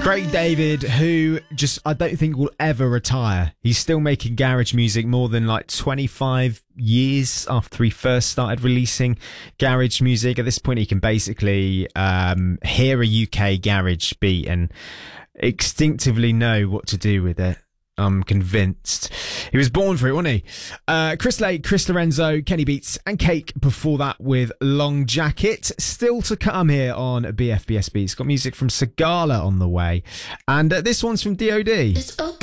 Craig David, who just I don't think will ever retire. He's still making garage music more than like 25 years after he first started releasing garage music. At this point, he can basically hear a UK garage beat and instinctively know what to do with it. I'm convinced. He was born for it, wasn't he? Chris Lake, Chris Lorenzo, Kenny Beats and Cake before that with Long Jacket. Still to come here on BFBS Beats. Got music from Sagala on the way. And this one's from DOD. It's okay.